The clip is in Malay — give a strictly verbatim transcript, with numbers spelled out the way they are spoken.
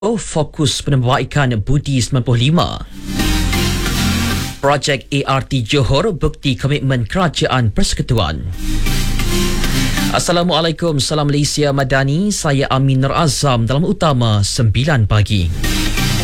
Oh, fokus perbaikan Budi sembilan puluh lima. Projek A R T Johor bukti komitmen Kerajaan Persekutuan. Assalamualaikum, salam Malaysia Madani. Saya Amin Nur Azam dalam utama sembilan pagi.